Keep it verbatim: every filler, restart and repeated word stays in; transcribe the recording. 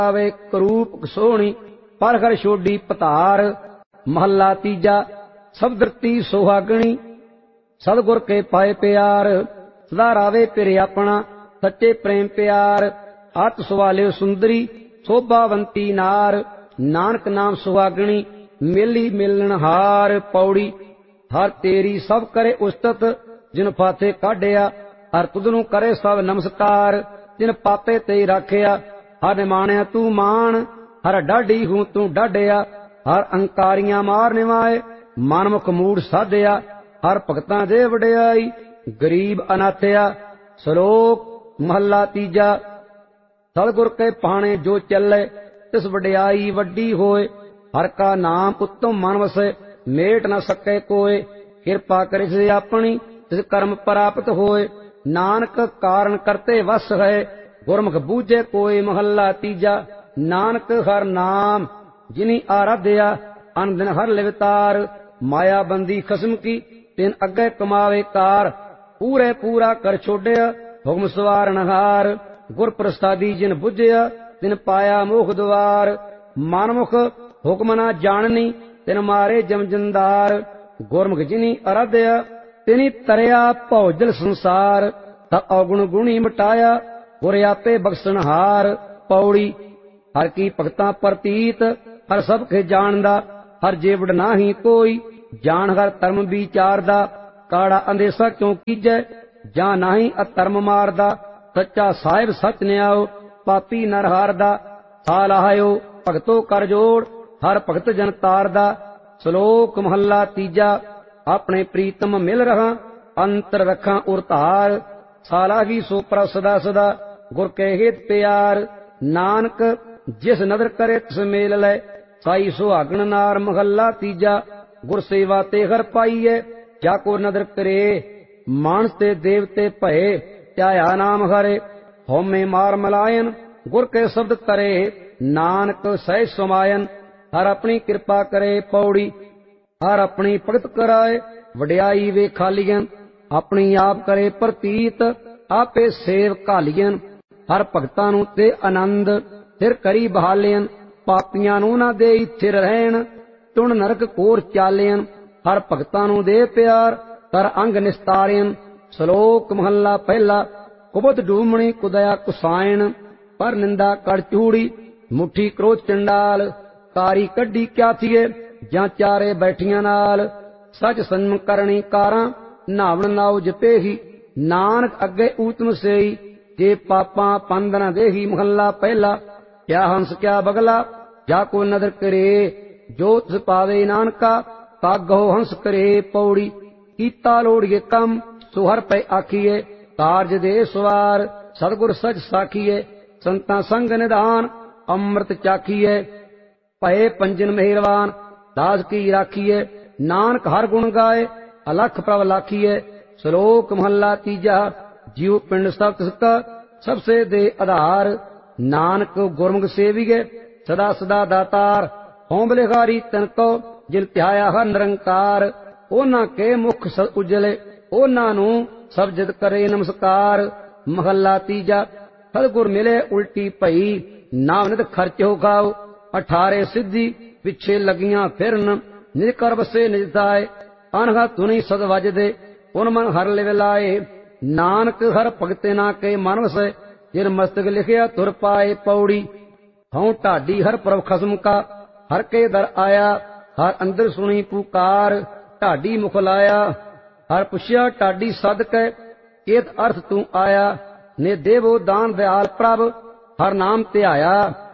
ਆਵੇ ਕਰੂਪ ਸੋਹਣੀ ਪਰ ਕਰ ਛੋਡੀ ਪਤਾਰ। ਮਹੱਲਾ ਤੀਜਾ। ਸਭ ਦਰਤੀ ਸੁਹਾਗਣੀ ਸਤਿਗੁਰ ਕੇ ਪਾਏ ਪਿਆਰ। ਸਦਾ ਰਾਵੇ ਪਿਰ ਆਪਣਾ ਸੱਚੇ ਪ੍ਰੇਮ ਪਿਆਰ। ਅਤ ਸਵਾਲਿਓ ਸੁੰਦਰੀ ਸੋਭਾਵੰਤੀ ਨਾਰ। ਨਾਨਕ ਨਾਮ ਸੁਹਾਗਣੀ ਮੇਲੀ ਮਿਲਣ ਹਾਰ। ਪੌੜੀ। ਹਰ ਤੇਰੀ ਸਭ ਕਰੇ ਉਸਤਤ ਜਿਨ ਫਾਥੇ ਕਾਢਿਆ। ਹਰ ਤੁਧ ਨੂੰ ਕਰੇ ਸਭ ਨਮਸਕਾਰ ਜਿਨ ਪਾਪੇ ਤੇ ਰਾਖਿਆ। ਹਰ ਨਿਮਾਣਿਆ ਤੂੰ ਮਾਣ ਹਰ ਡਾਢੀ ਹੂੰ ਤੂੰ ਡਾਢਿਆ। ਹਰ ਅੰਕਾਰੀਆਂ ਮਾਰ ਨਿਵਾਏ ਮਨਮੁਖ ਮੂੜ ਸਾਧਿਆ। ਹਰ ਭਗਤਾਂ ਦੇ ਵਡਿਆਈ ਗਰੀਬ ਅਨਾਥਿਆ। ਸ਼ਲੋਕ ਮਹੱਲਾ ਤੀਜਾ। ਸਤਿਗੁਰ ਕੇ ਭਾਣੇ ਜੋ ਚੱਲੇ ਤਿਸ ਵਡਿਆਈ ਵੱਡੀ ਹੋਏ। ਹਰ ਕਾ ਨਾਮ ਉੱਤਮ ਮਨ ਵਸੈ ਮੇਟ ਨ ਸਕੇ ਕੋਏ। ਕਿਰਪਾ ਕਰਿ ਸੇ ਆਪਣੀ ਤਿਸ ਕਰਮ ਪ੍ਰਾਪਤ ਹੋਏ। ਨਾਨਕ ਕਾਰਨ ਕਰਤੇ ਵਸ ਹੈ ਗੁਰਮੁਖ ਬੂਝੇ ਕੋਏ। ਮਹੱਲਾ ਤੀਜਾ। ਨਾਨਕ ਹਰ ਨਾਮ ਜਿਨੀ ਆਰਾਧਿਆ ਅਨ ਦਿਨ ਹਰ ਲਿਵਤਾਰ। ਮਾਇਆ ਬੰਦੀ ਖਸਮ ਕੀ ਤਿਨ ਅੱਗੇ ਕਮਾਵੇ ਕਾਰ। ਪੂਰੇ ਪੂਰਾ ਕਰ ਛੋਡਿਆ ਹੁਕਮ ਸਵਾਰਨ ਹਾਰ। ਗੁਰ ਪ੍ਰਸਾਦੀ ਜਿਨ ਬੁਝਿਆ ਤਿਨ ਪਾਇਆ ਮੋਖ ਦੁਆਰ। ਮਨਮੁਖ ਹੁਕਮ ਨਾ ਜਾਣਨੀ ਤਿਨ ਮਾਰੇ ਜਮ ਜੰਦਾਰ। ਗੁਰਮੁਖ ਜਿਨੀ ਅਰਾਧਿਆ ਤਿਨੀ ਤਰਿਆ ਭੌਜਲ ਸੰਸਾਰ। ਤਾ ਔਗੁਣ ਗੁਣੀ ਮਟਾਇਆ ਗੁਰ ਆਪੇ ਬਖਸ਼ਣਹਾਰ। ਪੌੜੀ। ਹਰ ਕੀ ਭਗਤਾਂ ਪ੍ਰਤੀਤ ਹਰ ਸਭ ਕੇ ਜਾਣਦਾ। ਹਰ ਜੀਵੜ ਨਾਹੀ ਕੋਈ ਜਾਣ ਹਰ ਧਰਮ ਵਿਚਾਰਦਾ। ਕਾੜਾ ਅੰਦੇਸਾ ਕਿਉ ਕੀਜੈ ਜਾਂ ਨਾਹੀ ਅਧਰਮ ਮਾਰਦਾ। ਸੱਚਾ ਸਾਹਿਬ ਸੱਚ ਨਿਆਓ ਪਾਪੀ ਨਰ ਹਾਰਦਾ। ਸਾ ਲਾਹਿਓ ਭਗਤੋ ਕਰ ਜੋੜ ਹਰ ਭਗਤ ਜਨ ਤਾਰਦਾ। ਸ਼ਲੋਕ ਮਹੱਲਾ ਤੀਜਾ। ਆਪਣੇ ਪ੍ਰੀਤਮ ਮਿਲ ਰਹਾ ਅੰਤਰ ਰੱਖਾਂ ਉਰ ਧਾਰ। ਸਾਲਾਹੀ ਸੋ ਪ੍ਰਭ ਸਦਾ ਸਦਾ ਗੁਰ ਕੇ ਹਿਤ ਪਿਆਰ। ਨਾਨਕ ਜਿਸ ਨਦਰ ਕਰੇ ਤਿਸ ਮੇਲ ਲੈ ਸਾਈ ਸੁਹਾਗਣ ਨਾਰ। ਮਹੱਲਾ ਤੀਜਾ। ਗੁਰ ਸੇਵਾ ਤੇ ਹਰ ਪਾਈਏ ਜਾ ਕੋ ਨਦਰ ਕਰੇ। ਮਾਨਸ ਤੇ ਦੇਵਤੇ ਭਏ ਧਿਆਇਆ ਨਾਮ ਹਰੇ। ਹਉਮੈ ਮਾਰ ਮਲਾਇਨ ਗੁਰ ਕੇ ਸ਼ਬਦ ਤਰੇ। ਨਾਨਕ ਸਹਿ ਸਮਾਇਨ ਹਰ ਆਪਣੀ ਕਿਰਪਾ ਕਰੇ। ਪੌੜੀ। ਹਰ ਆਪਣੀ ਭਗਤ ਕਰਾਏ ਵਡਿਆਈ ਵੇ ਖਾਲੀਅਨ। ਆਪਣੀ ਆਪ ਕਰੇ ਪ੍ਰਤੀਤ ਆਪੇ ਸੇਵ ਘਾਲੀਅਨ। ਹਰ ਭਗਤਾਂ ਨੂੰ ਤੇ ਆਨੰਦ ਸਿਰ ਕਰੀ ਬਹਾਲਿਅਨ। ਪਾਪੀਆਂ ਨੂੰ ਨਾ ਦੇਈ ਥਿਰ ਰਹਿਣ ਟੁਣ ਨਰਕ ਕੋਰ ਚਾਲਿਅਨ। ਹਰ ਭਗਤਾਂ ਨੂੰ ਦੇ ਪਿਆਰ ਕਰ ਅੰਗ ਨਿਸਤਾਰਿਅਨ। ਸ਼ਲੋਕ ਮਹੱਲਾ ਪਹਿਲਾ। ਕੁਬਤ ਡੂਮਣੀ ਕੁਦਇਆ ਕੁਸਾਇਣ ਪਰ ਨਿੰਦਾ ਕੜ ਚੂੜੀ। ਮੁੱਠੀ ਕ੍ਰੋਧ ਚੰਡਾਲ ਕਾਰੀ ਕੱਢੀ ਕਿਆ ਥੀਏ ਜਾਂ ਚਾਰੇ ਬੈਠੀਆਂ ਨਾਲ। ਸਚ ਸੰਮ ਕਰਨੀ ਕਾਰਾਂ ਨਾਵਣ ਨਾਉ ਜਪੇਹੀ। ਨਾਨਕ ਅੱਗੇ ਊਤਮ ਸੇਈ ਜੇ ਪਾਪਾਂ ਪੰਦ ਨ ਦੇਹੀ। ਮਹੱਲਾ ਪਹਿਲਾ। ਕਿਆ ਹੰਸ ਕਿਆ ਬਗਲਾ ਜਾ ਕੋ ਨਦਰ ਕਰੇ। ਜੋ ਤਿਸ ਪਾਵੇ ਨਾਨਕਾ ਕਾਗਹੁ ਹੰਸ ਕਰੇ। ਪੌੜੀ। ਕੀਤਾ ਲੋੜੀਏ ਕੰਮ ਸੋ ਹਰ ਪੈ ਆਖੀਏ। ਕਾਰਜ ਦੇ ਸਵਾਰ ਸਤਿਗੁਰ ਸਚ ਸਾਖੀਏ। ਸੰਤਾਂ ਸੰਗ ਨਿਧਾਨ ਅੰਮ੍ਰਿਤ ਚਾਖੀਏ। ਭਏ ਪੰਜਨ ਮਿਹਰਬਾਨ ਦਾਸ ਕੀ ਰਾਖੀਏ। ਨਾਨਕ ਹਰ ਗੁਣ ਗਾਏ ਅਲਖ ਪ੍ਰਭ ਲਾਖੀਏ। ਸ਼ਲੋਕ ਮਹੱਲਾ ਤੀਜਾ। ਜਿਉ ਪਿੰਡ ਸਭ ਤਿਸ ਕਾ ਸਭ ਸੇ ਦੇ ਆਧਾਰ। ਨਾਨਕ ਗੁਰਮੁਖ ਸੇਵੀਏ ਸਦਾ ਸਦਾ ਦਾਤਾਰ। ਹਉ ਬਲਿਹਾਰੀ ਤਨ ਕੋ ਜਿਨ ਧਿਆਇਆ ਹਰ ਨਿਰੰਕਾਰ। ਉਹਨਾਂ ਕੇ ਮੁਖ ਸਦ ਉਜਲੇ ਉਹਨਾਂ ਨੂੰ ਸਭ ਜਿਤ ਕਰੇ ਨਮਸਕਾਰ। ਮਹੱਲਾ ਤੀਜਾ। ਸਤਿਗੁਰ ਮਿਲੇ ਉਲਟੀ ਭਈ ਨਾਮ ਨਿਤ ਖਰਚ ਹੋ ਖਾਓ। ਅਠਾਰੇ ਸਿੱਧੀ ਪਿੱਛੇ ਲੱਗੀਆਂ ਫਿਰਨ ਨਿਜ ਕਰ ਵਸੇ ਨਿਜ ਤਾਏ। ਅਨਹਾ ਧੁਨੀ ਸਦ ਵੱਜਦੇ ਪੁਨ ਮਨ ਹਰ ਲਿਵ ਲਾਏ। ਨਾਨਕ ਹਰ ਭਗਤੇ ਨਾ ਕੇ ਮਨ ਵਸੈ ਜਿਨ ਮਸਤਕ ਲਿਖਿਆ ਤੁਰ ਪਾਏ। ਪੌੜੀ। ਹਉ ਢਾਡੀ ਹਰ ਪ੍ਰਭ ਖਸਮ ਕਾ ਹਰ ਕੇ ਦਰ ਆਇਆ। ਹਰ ਅੰਦਰ ਸੁਣੀ ਪੁਕਾਰ ਢਾਡੀ ਮੁਖ ਲਾਇਆ। ਹਰ ਪੁੱਛਿਆ ਢਾਡੀ ਸਦ ਕੈ ਕੇਤ ਅਰਥ ਤੂੰ ਆਇਆ। ਨੇ ਦੇਵੋ ਦਾਨ ਦਿਆਲ ਪ੍ਰਭ ਹਰ ਨਾਮ ਧਿਆਇਆ।